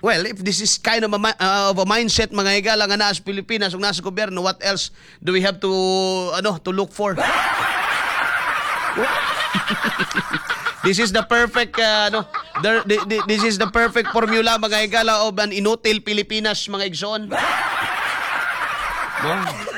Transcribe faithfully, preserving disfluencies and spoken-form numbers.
Well, if this is kind of a, mi- uh, of a mindset mga higala nga naa sa Pilipinas ug nasa gobyerno, what else do we have to ano to look for? This is the perfect uh, ano, the, the, the, this is the perfect formula mga higala of an inutil Pilipinas mga igsoon. No?